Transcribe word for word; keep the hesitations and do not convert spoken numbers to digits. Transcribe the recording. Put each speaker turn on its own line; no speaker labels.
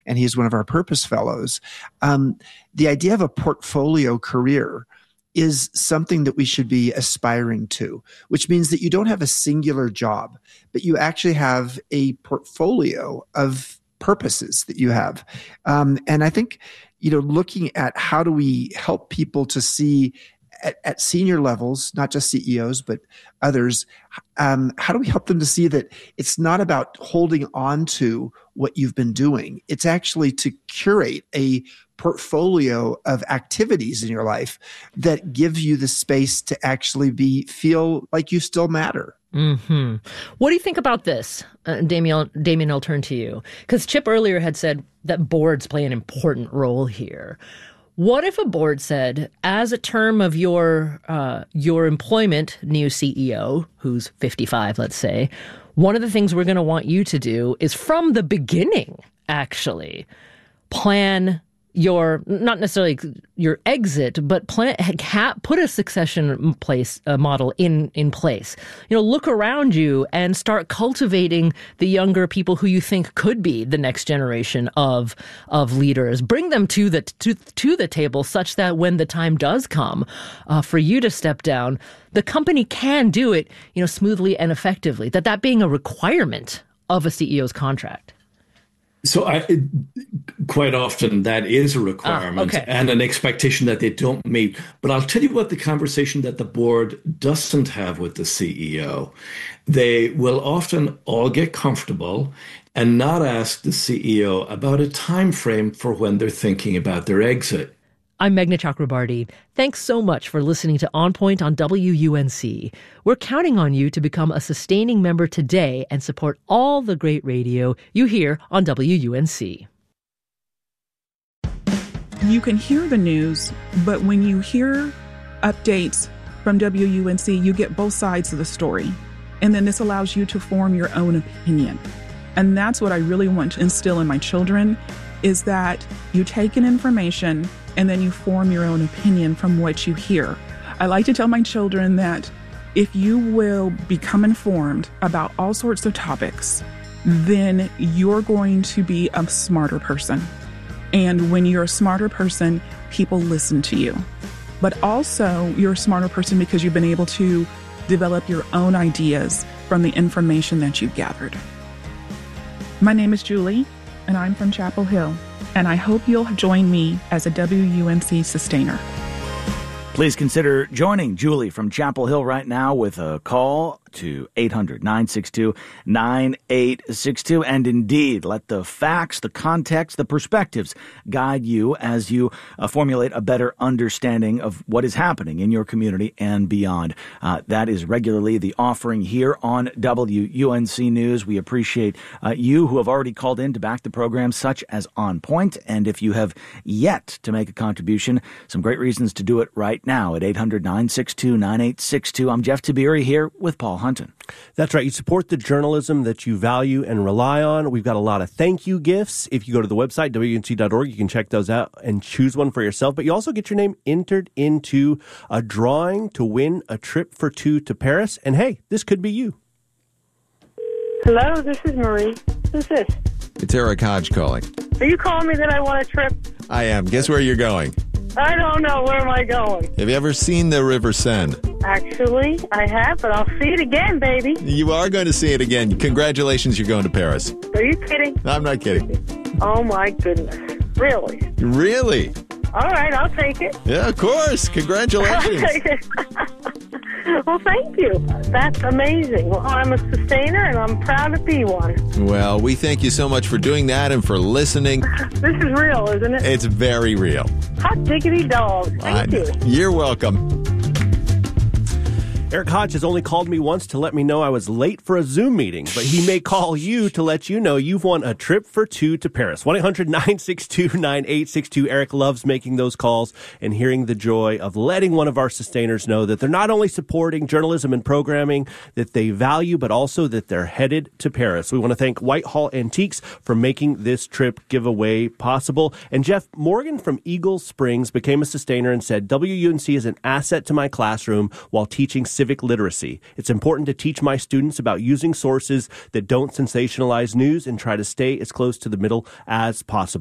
and he's one of our Purpose Fellows. Um, the idea of a portfolio career is something that we should be aspiring to, which means that you don't have a singular job, but you actually have a portfolio of purposes that you have. Um, and I think, you know, looking at how do we help people to see at, at senior levels, not just C E Os, but others, um, how do we help them to see that it's not about holding on to what you've been doing? It's actually to curate a portfolio of activities in your life that give you the space to actually be feel like you still matter.
Mm-hmm. What do you think about this? Uh, Damien, Damien, I'll turn to you. Because Chip earlier had said that boards play an important role here. What if a board said, as a term of your uh, your employment, new C E O, who's fifty-five, let's say, one of the things we're going to want you to do is from the beginning, actually, plan your, not necessarily your exit, but plan, ha, put a succession place uh, model in, in place. You know, look around you and start cultivating the younger people who you think could be the next generation of of leaders. Bring them to the to, to the table such that when the time does come uh, for you to step down, the company can do it, you know, smoothly and effectively. That that being a requirement of a C E O's contract.
So I, quite often that is a requirement
ah, okay.
and an expectation that they don't meet. But I'll tell you what the conversation that the board doesn't have with the C E O. They will often all get comfortable and not ask the C E O about a time frame for when they're thinking about their exit.
I'm Meghna Chakrabarty. Thanks so much for listening to On Point on W U N C. We're counting on you to become a sustaining member today and support all the great radio you hear on W U N C.
You can hear the news, but when you hear updates from W U N C, you get both sides of the story. And then this allows you to form your own opinion. And that's what I really want to instill in my children, is that you take in information and then you form your own opinion from what you hear. I like to tell my children that if you will become informed about all sorts of topics, then you're going to be a smarter person. And when you're a smarter person, people listen to you. But also, you're a smarter person because you've been able to develop your own ideas from the information that you've gathered. My name is Julie, and I'm from Chapel Hill. And I hope you'll join me as a W U N C sustainer.
Please consider joining Julie from Chapel Hill right now with a call to eight hundred, nine six two, nine eight six two. And indeed, let the facts, the context, the perspectives guide you as you uh, formulate a better understanding of what is happening in your community and beyond. Uh, that is regularly the offering here on W U N C News. We appreciate uh, you who have already called in to back the program, such as On Point. And if you have yet to make a contribution, some great reasons to do it right now at eight hundred, nine six two, nine eight six two. I'm Jeff Tiberi here with Paul Hunton.
That's right. You support the journalism that you value and rely on. We've got a lot of thank you gifts. If you go to the website, W U N C dot org, you can check those out and choose one for yourself. But you also get your name entered into a drawing to win a trip for two to Paris. And hey, this could be you.
Hello, this is Marie. Who's this?
It's Eric Hodge calling.
Are you calling me that I want a trip?
I am. Guess where you're going?
I don't know. Where am I going?
Have you ever seen the River Seine?
Actually, I have, but I'll see it again, baby.
You are going to see it again. Congratulations, you're going to Paris.
Are you kidding?
I'm not kidding.
Oh, my goodness. Really?
Really?
All right, I'll take it.
Yeah, of course. Congratulations.
I'll take it. Well, thank you. That's amazing. Well, I'm a sustainer, and I'm proud to be one.
Well, we thank you so much for doing that and for listening.
This is real, isn't it?
It's very real.
Hot diggity dog. Thank you.
You're welcome.
Eric Hodge has only called me once to let me know I was late for a Zoom meeting, but he may call you to let you know you've won a trip for two to Paris. one eight hundred, nine six two, nine eight six two. Eric loves making those calls and hearing the joy of letting one of our sustainers know that they're not only supporting journalism and programming that they value, but also that they're headed to Paris. We want to thank Whitehall Antiques for making this trip giveaway possible. And Jeff Morgan from Eagle Springs became a sustainer and said, W U N C is an asset to my classroom while teaching civic literacy. It's important to teach my students about using sources that don't sensationalize news and try to stay as close to the middle as possible.